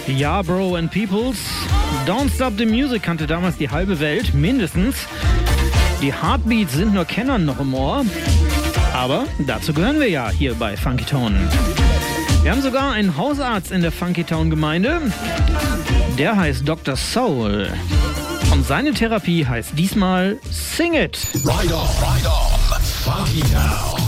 Ja, Bro and Peoples. Don't Stop the Music kannte damals die halbe Welt, mindestens. Die Heartbeats sind nur Kennern noch im Ohr. Aber dazu gehören wir ja hier bei Funky Town. Wir haben sogar einen Hausarzt in der Funky Town Gemeinde. Der heißt Dr. Soul. Und seine Therapie heißt diesmal Sing It. Ride on, Funky Town.